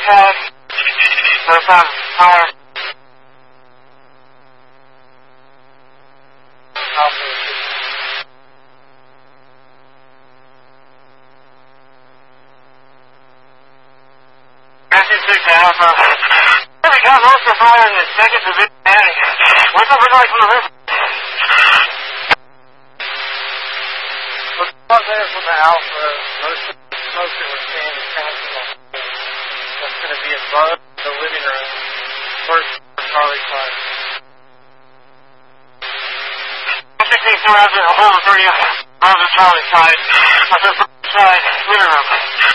side. Left side, fire. Alpha. Matthew 6 Alpha. We got most of the fire in the second position. What's up with like from the roof? What's up there from the Alpha? Most of the smoke that we're seeing is coming from the hole. That's going to be above the living room. First, Charlie side. 16 surrounds the hole 30 above the Charlie side. On the first side, living room.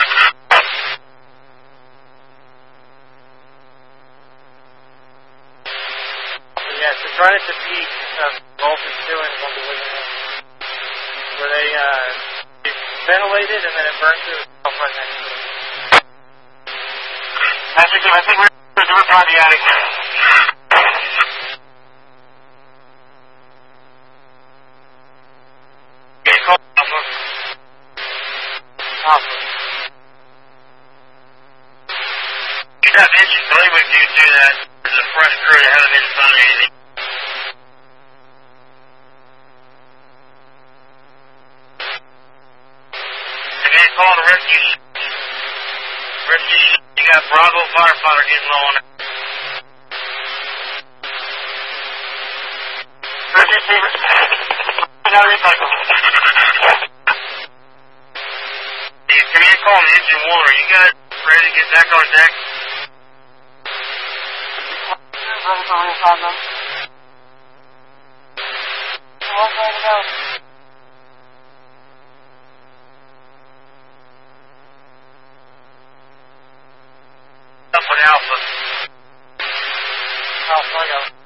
Yes, it's right at the peak of voltage ceilings on the living room, where they ventilated and then it burned through itself right next to it. I think we're doing by the attic. Okay, call Alpha. Alpha. You got mentioned earlier with you do that. There's a front crew that haven't been found anything. Call the rescue. You got Bravo firefighter getting low on it. Rescue. Now recycle. Can you call an engine 1? Are you guys ready to get back on deck? Ready for reassignment. Ready to go. Alpha. Alpha, I got it.